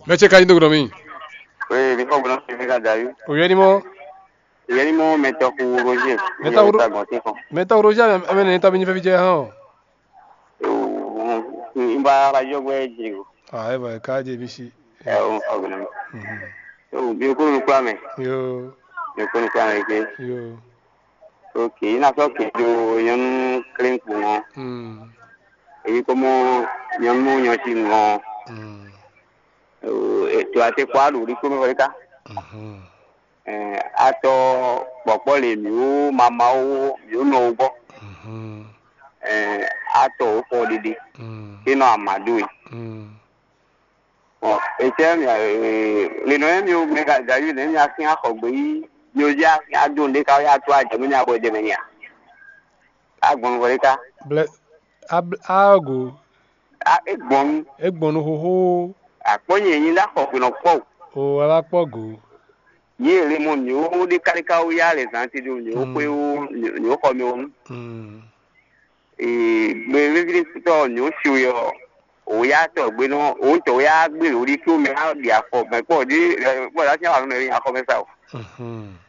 Meche ka ndo gromi. Oui, il faut que l'on se d'ailleurs. Oyenimo. Il y a des mots metteurs pour Roger. Meta uroja amene neta binyi fe bije ha. Imba la jogwe jigo. Ah, eba kaje bishi. On problème. Bien qu'on nous clame. Yo. Bien qu'on nous clame que. Yo. Ok, ina so que do yon clean pour. Et comment yon mo yon chingo. Tu as été quoi l'ouri comme voilà. Ato popo le miu mama o miu no bo. Ato o didi. Kino amadu. Ete mi le no mi o me ga yu le mi asin akogbe yi mi o ja adun le ka ya to aje mi abo je me ya. Agbon wole ka. Ago. Egbon Hoho. Aponye yin la ko no po. O ala pogo. Ye le mo mi o de karika o ya le santi do ni o pe o ni o ko mi o. Me vi to ni o si o yo. O ya to gbe no o to ya gbe ori ki o me ha di afọ me po di po la ti àwọn me ri afọ me sa o.